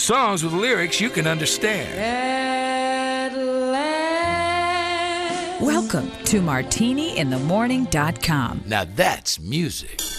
Songs with lyrics you can understand. Welcome to MartiniInTheMorning.com. Now that's music.